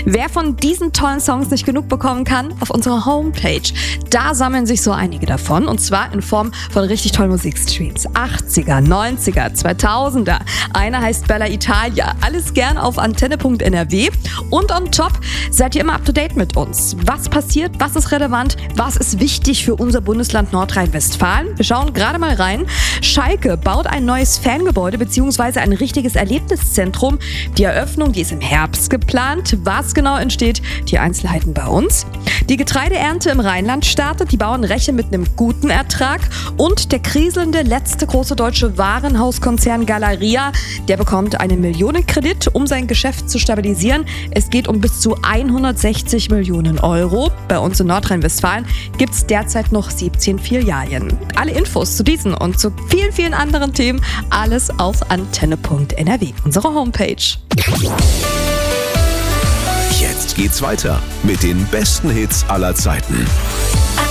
Wer von diesen tollen Songs nicht genug bekommen kann, auf unserer Homepage. Da sammeln sich so einige davon und zwar in Form von richtig tollen Musikstreams. 80er, 90er, 2000er. Einer heißt Bella Italia. Alles gern auf antenne.nrw. Und on top seid ihr immer up to date mit uns. Was passiert? Was ist relevant? Was ist wichtig für unser Bundesland Nordrhein-Westfalen? Wir schauen gerade mal rein. Schalke baut ein neues Fangebäude bzw. ein richtiges Erlebniszentrum. Die Eröffnung, die ist im Herbst geplant. Was genau entsteht, die Einzelheiten bei uns. Die Getreideernte im Rheinland startet. Die Bauern rechnen mit einem guten Ertrag. Und der kriselnde letzte große deutsche Warenhauskonzern Galeria, der bekommt einen Millionenkredit, um sein Geschäft zu stabilisieren. Es geht um bis zu 160 Millionen Euro. Bei uns in Nordrhein-Westfalen gibt es derzeit noch 17 Filialien. Alle Infos zu diesen und zu vielen, vielen anderen Themen, alles auf antenne.nrw, unsere Homepage. Jetzt geht's weiter mit den besten Hits aller Zeiten.